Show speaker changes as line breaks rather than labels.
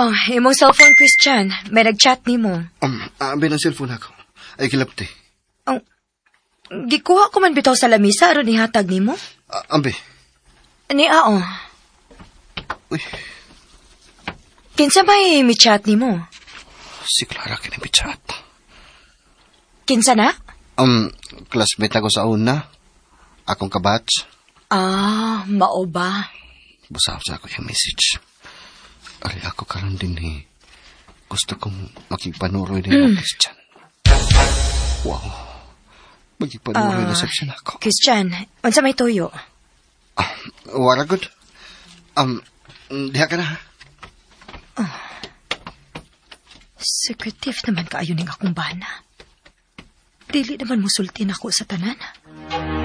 Oh, imong cellphone, Christian. May nag-chat ni mo.
Ambi ng cellphone ako. Ay, kilapti.
Oh, gikuha ko man bitaw sa lamisa aron ihatag ni mo.
Ambi.
Ni Ao.
Uy,
Kinsa may mi-chat ni mo?
si Clara kinabitsat.
Kinsa na?
Classmate ako sa una. Akong kabatch.
Mao ba?
Basap sa ako yung message. Ali ako karon din gusto kong makipanood din ng Christian. Wow. Makipanood na sabsiyan ako.
Christian, unsa may tuyo?
Wala good. Diha ka na ha?
Secretive naman kaayo ning akong bana. Dili naman musulti na ako sa tanan.